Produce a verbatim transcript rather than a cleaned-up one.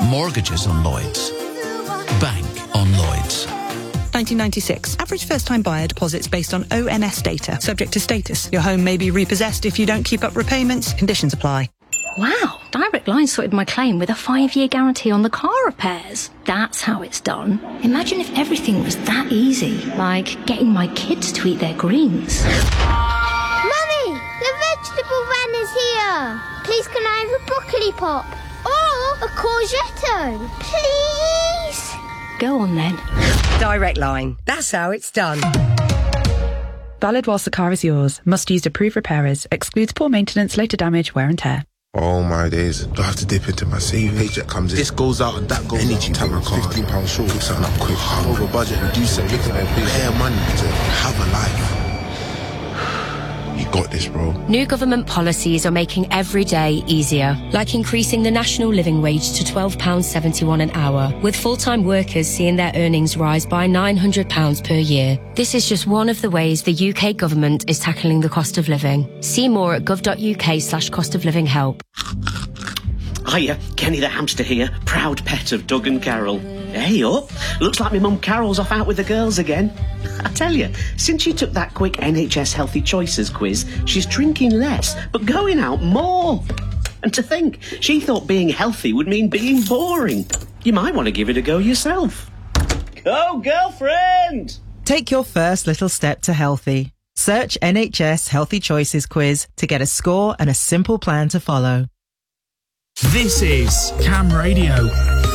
Mortgages on Lloyds. Bank on Lloyds. nineteen ninety-six. Average first-time buyer deposits based on O N S data. Subject to status. Your home may be repossessed if you don't keep up repayments. Conditions apply. Wow, Direct Line sorted my claim with a five-year guarantee on the car repairs. That's how it's done. Imagine if everything was that easy, like getting my kids to eat their greens. Mummy, the vegetable van is here. Please can I have a broccoli pop? Or a courgette? Please? Go on then. Direct Line. That's how it's done. Valid whilst the car is yours. Must use approved repairers. Excludes poor maintenance, later damage, wear and tear. Oh my days. Do I have to dip into my savings? Paycheck comes in. This goes out and that goes Energy out. Energy bill, fifteen pounds short. Pick something up quick. Over budget. Reduce it. Look at that. Pay money to have a life. You got this, bro. New government policies are making every day easier, like increasing the national living wage to twelve pounds seventy-one an hour, with full-time workers seeing their earnings rise by nine hundred pounds per year. This is just one of the ways the U K government is tackling the cost of living. See more at gov.uk slash cost of living help. Hiya, Kenny the hamster here, proud pet of Doug and Carol. Hey up, looks like my mum Carol's off out with the girls again. I tell you, since she took that quick N H S Healthy Choices quiz, she's drinking less, but going out more. And to think, she thought being healthy would mean being boring. You might want to give it a go yourself. Go, girlfriend! Take your first little step to healthy. Search N H S Healthy Choices quiz to get a score and a simple plan to follow. This is Cam Radio.